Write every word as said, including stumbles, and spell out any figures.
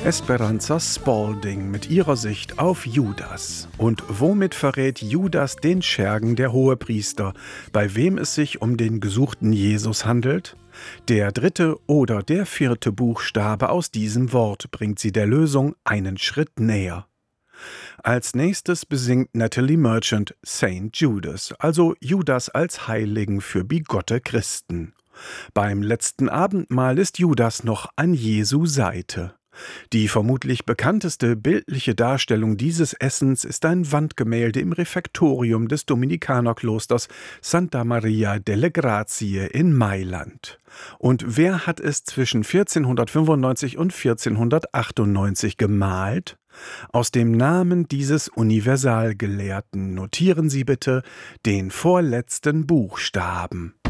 Esperanza Spalding mit ihrer Sicht auf Judas. Und womit verrät Judas den Schergen der Hohepriester, bei wem es sich um den gesuchten Jesus handelt? Der dritte oder der vierte Buchstabe aus diesem Wort bringt sie der Lösung einen Schritt näher. Als nächstes besingt Natalie Merchant Saint Judas, also Judas als Heiligen für bigotte Christen. Beim letzten Abendmahl ist Judas noch an Jesu Seite. Die vermutlich bekannteste bildliche Darstellung dieses Essens ist ein Wandgemälde im Refektorium des Dominikanerklosters Santa Maria delle Grazie in Mailand. Und wer hat es zwischen vierzehnhundertfünfundneunzig und vierzehnhundertachtundneunzig gemalt? Aus dem Namen dieses Universalgelehrten notieren Sie bitte den vorletzten Buchstaben.